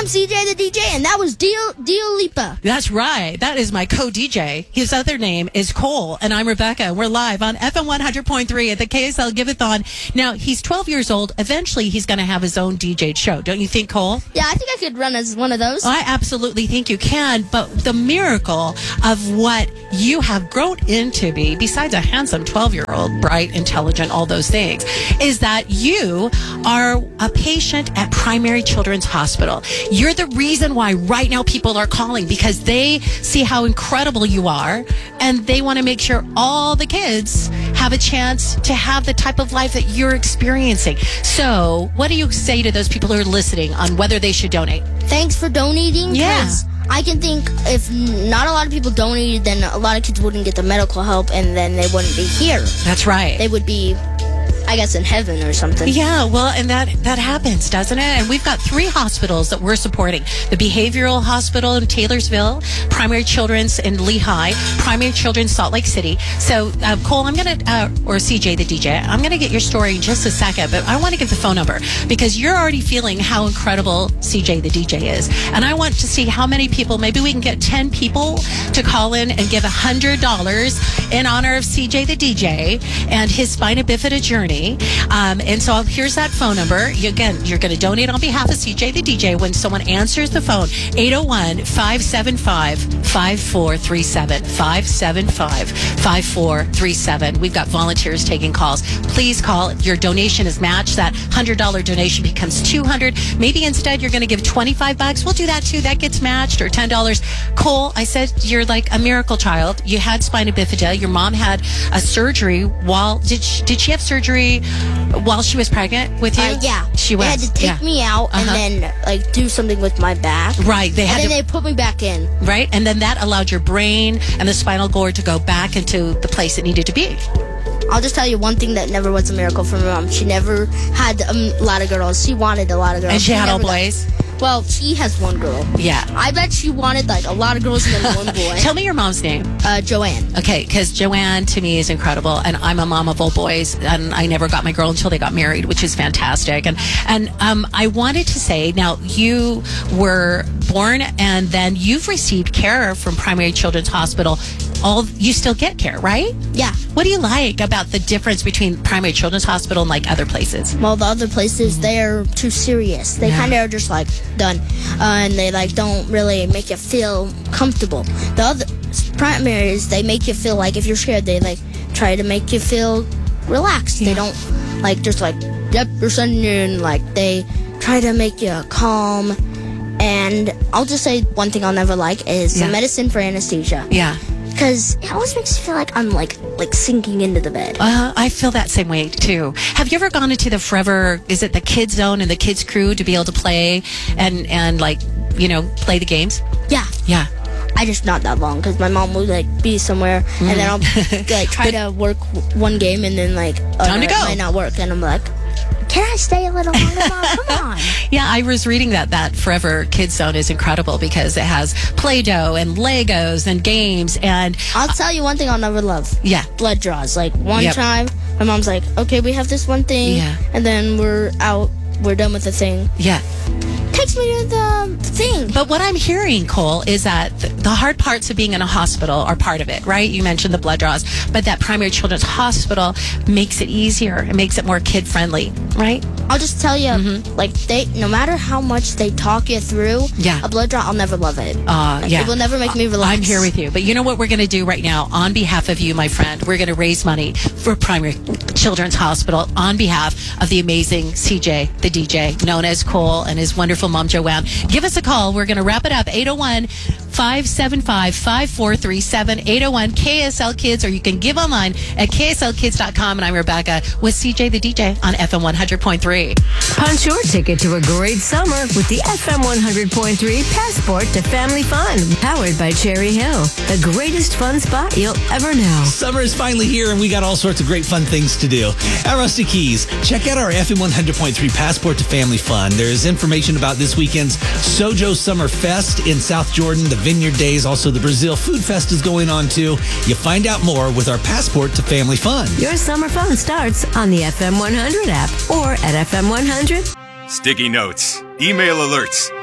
I'm CJ the DJ, and that was Dua Lipa. That's right. That is my co-DJ. His other name is Cole, and I'm Rebecca. We're live on FM 100.3 at the KSL Give-A-Thon. Now, he's 12 years old. Eventually, he's going to have his own DJ show. Don't you think, Cole? Yeah, I think I could run as one of those. I absolutely think you can, but the miracle of what you have grown into be, besides a handsome 12-year-old, bright, intelligent, all those things, is that you are a patient at Primary Children's Hospital. You're the reason why right now people are calling, because they see how incredible you are, and they want to make sure all the kids have a chance to have the type of life that you're experiencing. So what do you say to those people who are listening on whether they should donate? Thanks for donating. Yeah. I can think if not a lot of people donated, then a lot of kids wouldn't get the medical help, and then they wouldn't be here. That's right. They would be, I guess, in heaven or something. Yeah, well, and that happens, doesn't it? And we've got 3 hospitals that we're supporting. The Behavioral Hospital in Taylorsville, Primary Children's in Lehigh, Primary Children's Salt Lake City. So, Cole, I'm going to, or CJ the DJ, I'm going to get your story in just a second, but I want to give the phone number because you're already feeling how incredible CJ the DJ is. And I want to see how many people, maybe we can get 10 people to call in and give $100 in honor of CJ the DJ and his spina bifida journey. And so here's that phone number. You're going to donate on behalf of CJ the DJ when someone answers the phone. 801-575-5437. 575-5437. We've got volunteers taking calls. Please call. Your donation is matched. That $100 donation becomes $200. Maybe instead you're going to give $25. We'll do that too. That gets matched, or $10. Cole, I said you're like a miracle child. You had spina bifida. Your mom had a surgery did she have surgery while she was pregnant with you? Yeah. She was. They had to take me out and then do something with my back. Right. They put me back in. Right. And then that allowed your brain and the spinal cord to go back into the place it needed to be. I'll just tell you one thing that never was a miracle for my mom. She never had a lot of girls. She wanted a lot of girls. And she had all boys? Well, she has one girl. Yeah. I bet she wanted a lot of girls and then one boy. Tell me your mom's name. Joanne. Okay, because Joanne to me is incredible, and I'm a mom of all boys, and I never got my girl until they got married, which is fantastic. And I wanted to say, now you were born, and then you've received care from Primary Children's Hospital. You still get care, right? Yeah. What do you like about the difference between Primary Children's Hospital and other places? Well, the other places, they're too serious. They kind of are just done. And they don't really make you feel comfortable. The other primaries, they make you feel if you're scared, they try to make you feel relaxed. Yeah. They don't just yep, you're sending you in. They try to make you calm. And I'll just say one thing I'll never like is the medicine for anesthesia. Yeah. Because it always makes me feel like I'm sinking into the bed. I feel that same way too. Have you ever gone into the Forever, is it the Kids Zone and the Kids Crew to be able to play and play the games? Yeah. Yeah. I just not that long because my mom would be somewhere and then I'll try to work one game and then time to go. It might not work and I'm like, can I stay a little longer, Mom? Come on. Yeah, I was reading that Forever Kids Zone is incredible because it has Play-Doh and Legos and games. And I'll tell you one thing I'll never love. Yeah. Blood draws. One time, my mom's like, okay, we have this one thing. Yeah. And then we're out. We're done with the thing. Yeah. Takes me to the thing. But what I'm hearing, Cole, is that the hard parts of being in a hospital are part of it, right? You mentioned the blood draws, but that Primary Children's Hospital makes it easier. It makes it more kid-friendly, right? I'll just tell you, no matter how much they talk you through, a blood draw, I'll never love it. It will never make me relax. I'm here with you. But you know what we're going to do right now? On behalf of you, my friend, we're going to raise money for Primary Children's Hospital on behalf of the amazing CJ, the DJ, known as Cole, and his wonderful mom, Joanne. Give us a call. We're going to wrap it up. 801-575-5437, 801-KSL Kids, or you can give online at kslkids.com. And I'm Rebecca with CJ the DJ on FM 100.3. Punch your ticket to a great summer with the FM 100.3 Passport to Family Fun, powered by Cherry Hill, the greatest fun spot you'll ever know. Summer is finally here, and we got all sorts of great fun things to do. At Rusty Keys, check out our FM 100.3 Passport to Family Fun. There's information about this weekend's Sojo Summer Fest in South Jordan, the Vineyard Days, also the Brazil Food Fest is going on too. You find out more with our Passport to Family Fun. Your summer fun starts on the FM 100 app or at FM 100. Sticky notes, email alerts,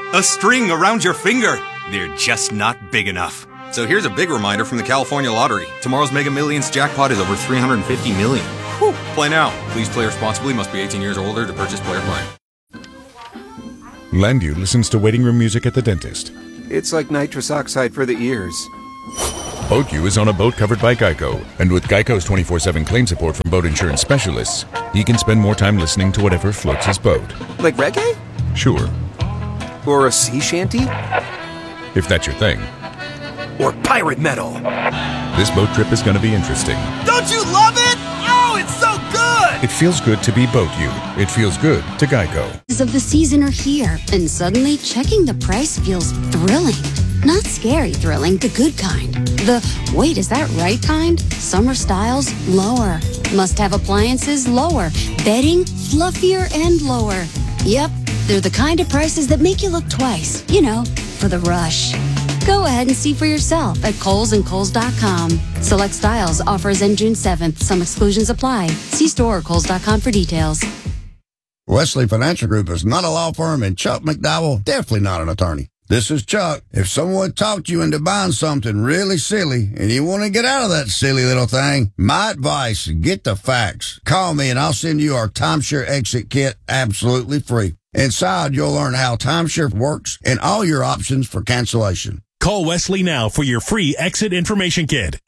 A string around your finger. They're just not big enough. So here's a big reminder from the California Lottery. Tomorrow's Mega Millions jackpot is over $350 million. Whew. Play now. Please play responsibly. Must be 18 years or older to purchase player play. Landu listens to waiting room music at the dentist. It's like nitrous oxide for the ears. BoatU is on a boat covered by Geico. And with Geico's 24/7 claim support from boat insurance specialists, he can spend more time listening to whatever floats his boat. Like reggae? Sure. Or a sea shanty? If that's your thing. Or pirate metal? This boat trip is going to be interesting. Don't you love it? Oh, it's so good! It feels good to be BoatU. It feels good to Geico. Of the season are here, and suddenly checking the price feels thrilling. Not scary thrilling, the good kind. The, wait, is that right kind? Summer styles, lower. Must-have appliances, lower. Bedding, fluffier and lower. Yep, they're the kind of prices that make you look twice. You know, for the rush. Go ahead and see for yourself at Kohl's and Kohl's.com. Select styles, offers end June 7th. Some exclusions apply. See store or Kohl's.com for details. Wesley Financial Group is not a law firm, and Chuck McDowell definitely not an attorney. This is Chuck. If someone talked you into buying something really silly and you want to get out of that silly little thing, my advice, get the facts. Call me and I'll send you our timeshare exit kit absolutely free. Inside, you'll learn how timeshare works and all your options for cancellation. Call Wesley now for your free exit information kit.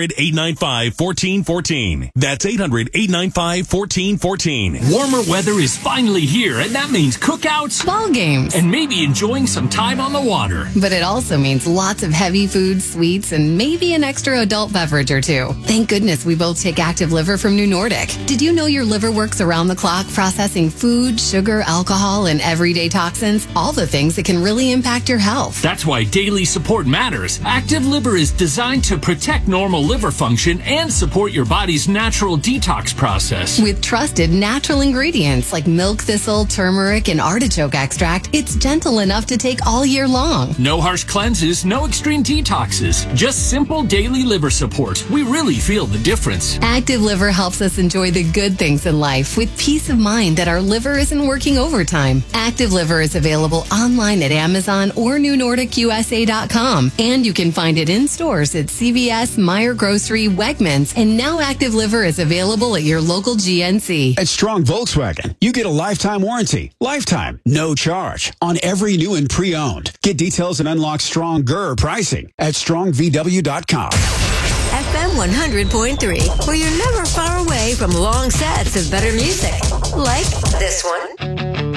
800-895-1414. That's 800-895-1414. Warmer weather is finally here, and that means cookouts, ball games, and maybe enjoying some time on the water. But it also means lots of heavy foods, sweets, and maybe an extra adult beverage or two. Thank goodness we both take Active Liver from New Nordic. Did you know your liver works around the clock processing food, sugar, alcohol, and everyday toxins? All the things that can really impact your health. That's why daily support matters. Active Liver is designed to protect normal liver function and support your body's natural detox process. With trusted natural ingredients like milk thistle, turmeric, and artichoke extract, it's gentle enough to take all year long. No harsh cleanses, no extreme detoxes, just simple daily liver support. We really feel the difference. Active Liver helps us enjoy the good things in life with peace of mind that our liver isn't working overtime. Active Liver is available online at Amazon or NewNordicUSA.com. And you can find it in stores at CVS, Meijer Grocery, Wegmans, and now Active Liver is available at your local GNC. At Strong Volkswagen, you get a lifetime warranty. Lifetime, no charge, on every new and pre-owned. Get details and unlock stronger pricing at strongvw.com. FM 100.3, where you're never far away from long sets of better music. Like this one.